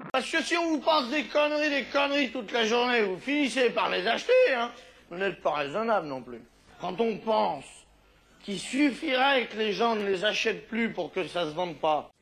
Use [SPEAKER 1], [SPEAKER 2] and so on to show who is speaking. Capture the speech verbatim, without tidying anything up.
[SPEAKER 1] Parce que si on vous pense des conneries, des conneries toute la journée, vous finissez par les acheter, hein. Vous n'êtes pas raisonnable non plus. Quand on pense qu'il suffirait que les gens ne les achètent plus pour que ça se vende pas,